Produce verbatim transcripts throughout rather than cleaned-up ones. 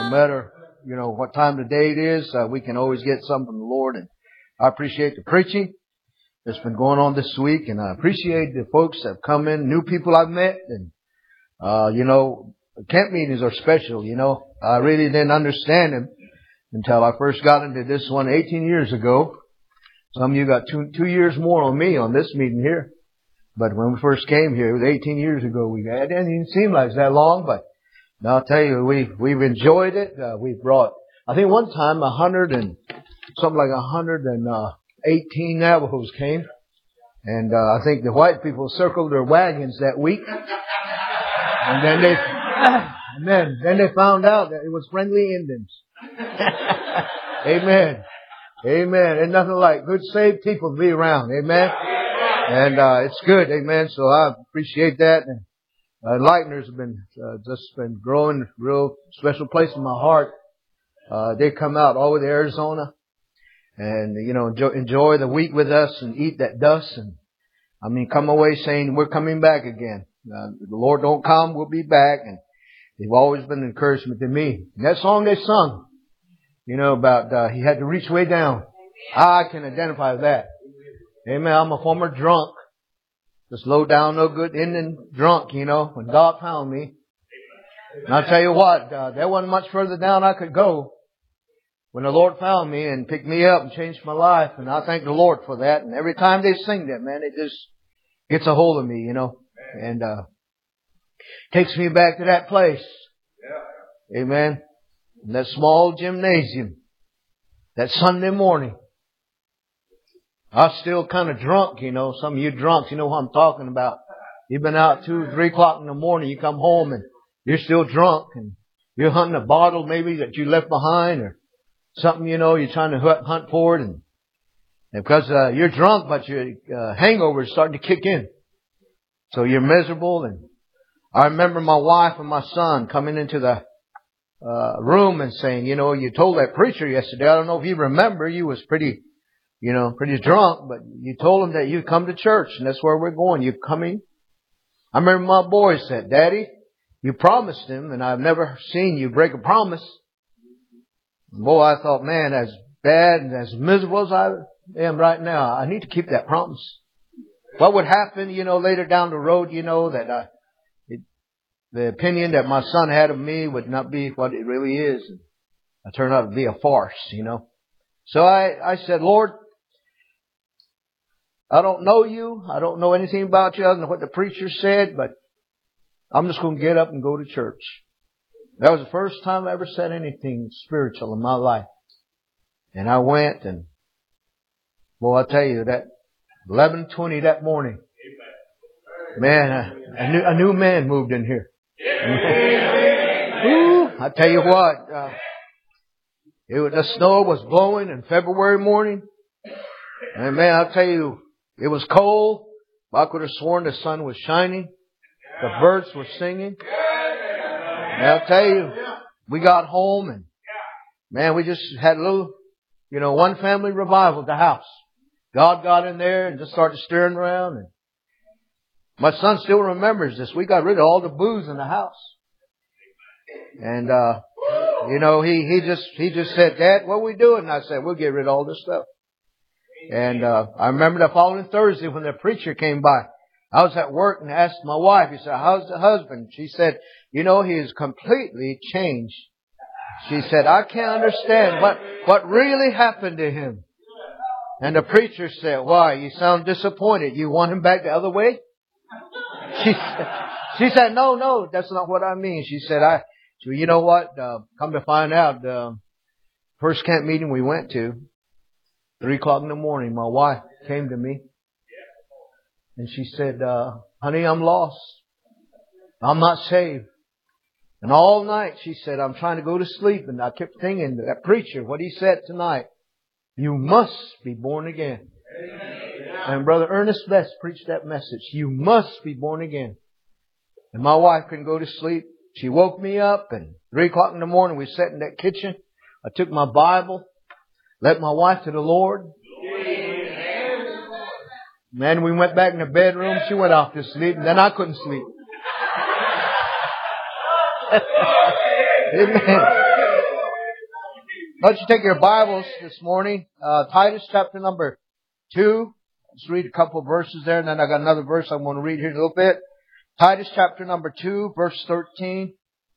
no matter, you know, what time of the day it is, uh, we can always get something from the Lord. And I appreciate the preaching that's been going on this week, and I appreciate the folks that have come in, new people I've met, and, uh, you know, camp meetings are special, you know. I really didn't understand them until I first got into this one eighteen years ago. Some of you got two, two years more on me on this meeting here. But when we first came here, it was eighteen years ago. We it didn't even seem like it's that long, but I'll tell you, we we've enjoyed it. Uh, we brought, I think one time, a hundred and something like a hundred and uh, eighteen Navajos came, and uh, I think the white people circled their wagons that week, and then they and then then they found out that it was friendly Indians. Amen, amen. And nothing like good saved people to be around. Amen. And, uh, it's good. Amen. So I appreciate that. And, uh, Lightner's been, uh, just been growing real special place in my heart. Uh, they come out all the way to Arizona and, you know, enjoy, enjoy the week with us and eat that dust. And, I mean, come away saying we're coming back again. Uh, the Lord don't come, we'll be back. And they've always been an encouragement to me. And that song they sung, you know, about, uh, he had to reach way down. I can identify with that. Amen. I'm a former drunk. Just low down, no good Indian drunk, you know, when God found me. And I'll tell you what, uh, there wasn't much further down I could go when the Lord found me and picked me up and changed my life. And I thank the Lord for that. And every time they sing that, man, it just gets a hold of me, you know, and, uh, takes me back to that place. Amen. In that small gymnasium, that Sunday morning. I was still kind of drunk, you know. Some of you drunks, you know what I'm talking about. You've been out two, three o'clock in the morning. You come home and you're still drunk and you're hunting a bottle maybe that you left behind or something, you know, you're trying to hunt for it. And, and because uh, you're drunk, but your uh, hangover is starting to kick in. So you're miserable. And I remember my wife and my son coming into the uh, room and saying, you know, you told that preacher yesterday, I don't know if you remember, you was pretty... You know, pretty drunk, but you told him that you'd come to church, and that's where we're going. You're coming. I remember my boy said, Daddy, you promised him, and I've never seen you break a promise. And boy, I thought, man, as bad and as miserable as I am right now, I need to keep that promise. What would happen, you know, later down the road, you know, that I, it, the opinion that my son had of me would not be what it really is. And I turned out to be a farce, you know. So I, I said, Lord, I don't know you. I don't know anything about you other than what the preacher said, but I'm just going to get up and go to church. That was the first time I ever said anything spiritual in my life. And I went and, boy, I tell you, that eleven twenty that morning, man, a, a, new, a new man moved in here. Ooh, I tell you what, uh, it was, the snow was blowing in February morning. And man, I'll tell you, it was cold. I could have sworn the sun was shining. The birds were singing. And I'll tell you, we got home and man, we just had a little, you know, one family revival at the house. God got in there and just started stirring around. And my son still remembers this. We got rid of all the booze in the house. And, uh, you know, he, he just, he just said, Dad, what are we doing? And I said, we'll get rid of all this stuff. And, uh, I remember the following Thursday when the preacher came by, I was at work and asked my wife, he said, how's the husband? She said, you know, he is completely changed. She said, I can't understand what, what really happened to him. And the preacher said, why? You sound disappointed. You want him back the other way? She said, she said, no, no, that's not what I mean. She said, I, so you know what? Uh, come to find out, uh, first camp meeting we went to, three o'clock in the morning, my wife came to me and she said, uh, honey, I'm lost. I'm not saved. And all night she said, I'm trying to go to sleep. And I kept thinking, that preacher, what he said tonight, you must be born again. Amen. And Brother Ernest Best preached that message. You must be born again. And my wife couldn't go to sleep. She woke me up and three o'clock in the morning we sat in that kitchen. I took my Bible, led my wife to the Lord. Man, we went back in the bedroom. She went off to sleep and then I couldn't sleep. Amen. Why don't you take your Bibles this morning, uh, Titus chapter number two. Let's read a couple of verses there, and then I got another verse I'm going to read here in a little bit. Titus chapter number two, verse thirteen.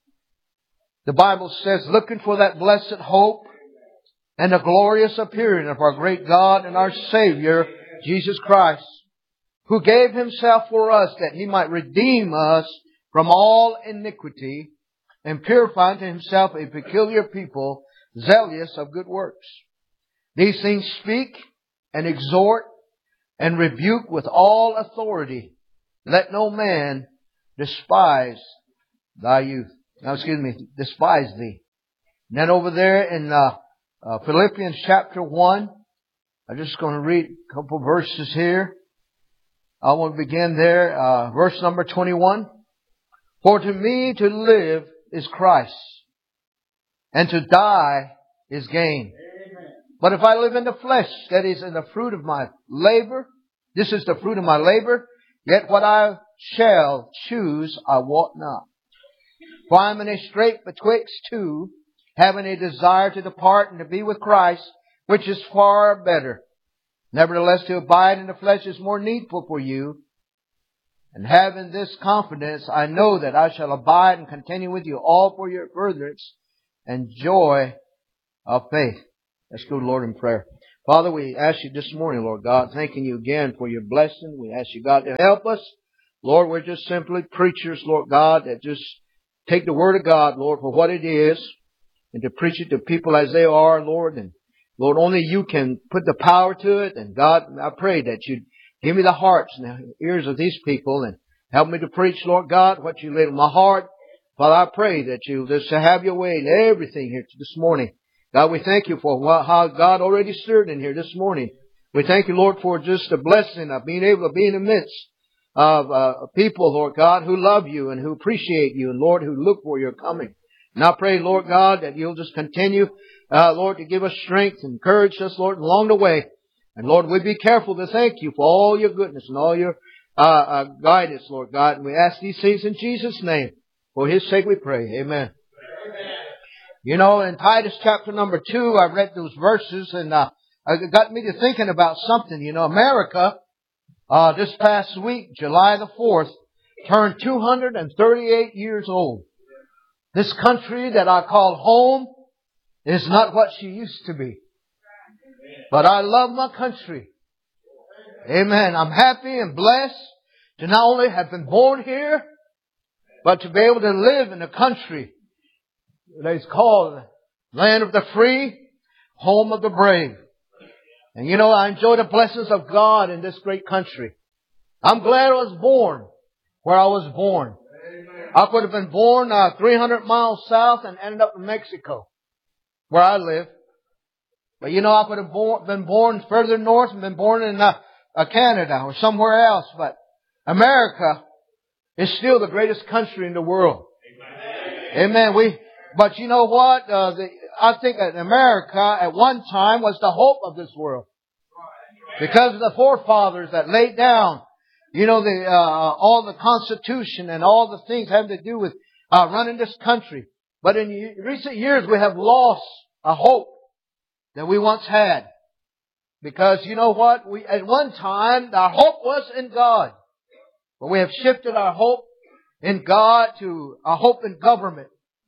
The Bible says, looking for that blessed hope and the glorious appearing of our great God and our Savior, Jesus Christ, who gave Himself for us that He might redeem us from all iniquity and purify unto Himself a peculiar people, zealous of good works. These things speak and exhort and rebuke with all authority. Let no man despise thy youth. Now, excuse me, despise thee. And then over there in uh, uh, Philippians chapter one, I'm just going to read a couple verses here. I want to begin there, uh, verse number twenty-one. For to me to live is Christ, and to die is gain. Amen. But if I live in the flesh, that is in the fruit of my labor, this is the fruit of my labor, yet what I shall choose I wot not. For I am in a strait betwixt two, having a desire to depart and to be with Christ, which is far better. Nevertheless, to abide in the flesh is more needful for you. And having this confidence, I know that I shall abide and continue with you all for your furtherance and joy of faith. Let's go to the Lord in prayer. Father, we ask you this morning, Lord God, thanking you again for your blessing. We ask you, God, to help us. Lord, we're just simply preachers, Lord God, that just take the Word of God, Lord, for what it is, and to preach it to people as they are, Lord. And Lord, only you can put the power to it. And God, I pray that you'd give me the hearts and the ears of these people and help me to preach, Lord God, what you laid on my heart. Father, I pray that you just have your way in everything here this morning. God, we thank you for how God already stirred in here this morning. We thank you, Lord, for just the blessing of being able to be in the midst of uh, people, Lord God, who love you and who appreciate you, and Lord, who look for your coming. And I pray, Lord God, that you'll just continue, uh, Lord, to give us strength and encourage us, Lord, along the way. And Lord, we be careful to thank you for all your goodness and all your uh, uh, guidance, Lord God. And we ask these things in Jesus' name. For His sake we pray. Amen. Amen. You know, in Titus chapter number two, I read those verses, and uh, it got me to thinking about something. You know, America, uh, this past week, July the fourth, turned two hundred thirty-eight years old. This country that I call home is not what she used to be. But I love my country. Amen. I'm happy and blessed to not only have been born here, but to be able to live in a country that is called land of the free, home of the brave. And you know, I enjoy the blessings of God in this great country. I'm glad I was born where I was born. I could have been born uh, three hundred miles south and ended up in Mexico, where I live. But you know, I could have born, been born further north and been born in uh, uh, Canada or somewhere else. But America is still the greatest country in the world. Amen. Amen. We, but you know what? Uh, the, I think that America at one time was the hope of this world, because of the forefathers that laid down, you know, the uh, all the Constitution and all the things having to do with uh, running this country. But in recent years, we have lost a hope that we once had. Because you know what? We, at one time, our hope was in God. But we have shifted our hope in God to a hope in government.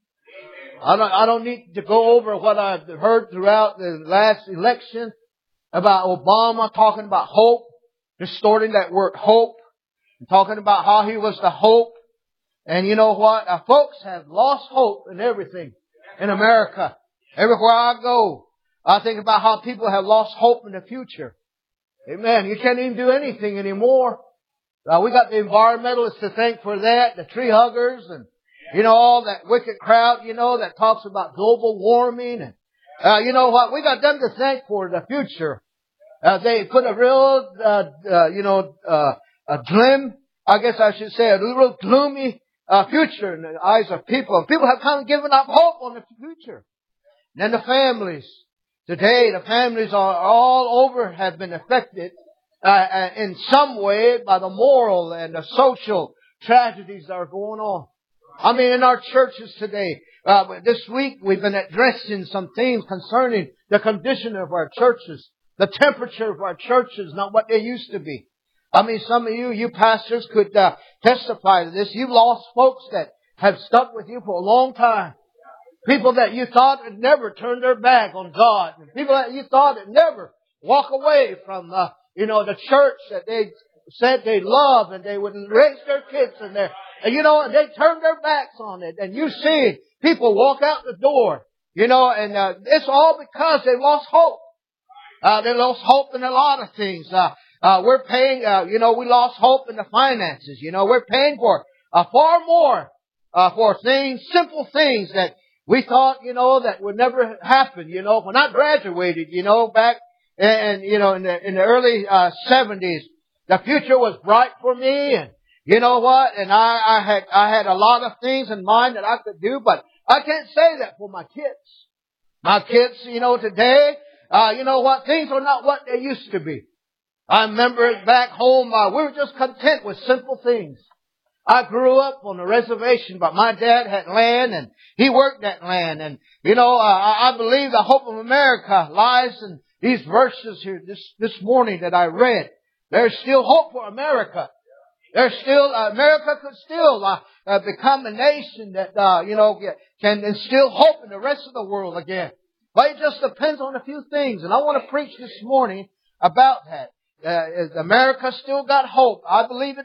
I don't, I don't need to go over what I've heard throughout the last election about Obama talking about hope, distorting that word hope, and talking about how he was the hope. And you know what? Our folks have lost hope in everything in America. Everywhere I go, I think about how people have lost hope in the future. Amen. You can't even do anything anymore. Uh, we got the environmentalists to thank for that, the tree huggers, and you know, all that wicked crowd, you know, that talks about global warming. And uh, you know what? We got them to thank for the future. Uh, they put a real, uh, uh, you know, uh, a glim, I guess I should say, a real gloomy uh, future in the eyes of people. And people have kind of given up hope on the future. And then the families. Today, the families are all over have been affected uh, in some way by the moral and the social tragedies that are going on. I mean, in our churches today, uh, this week we've been addressing some things concerning the condition of our churches. The temperature of our churches, not what they used to be. I mean, some of you, you pastors could uh, testify to this. You've lost folks that have stuck with you for a long time. People that you thought had never turned their back on God. People that you thought had never walk away from, uh, you know, the church that they said they love and they would raise their kids in there. And, you know, they turned their backs on it. And you see people walk out the door, you know, and uh, it's all because they lost hope. Uh, they lost hope in a lot of things. Uh, uh, we're paying, uh, you know, we lost hope in the finances. You know, we're paying for uh, far more uh, for things, simple things that we thought, you know, that would never happen. You know, when I graduated, you know, back and, you know, in the, in the early uh, seventies, the future was bright for me. And you know what? And I, I had, I had a lot of things in mind that I could do, but I can't say that for my kids. My kids, you know, today, Uh, you know what? Things are not what they used to be. I remember back home, uh, we were just content with simple things. I grew up on a reservation, but my dad had land and he worked that land. And, you know, uh, I believe the hope of America lies in these verses here this, this morning that I read. There's still hope for America. There's still, uh, America could still uh, uh, become a nation that, uh, you know, can instill hope in the rest of the world again. But it just depends on a few things. And I want to preach this morning about that. Uh, America still got hope. I believe it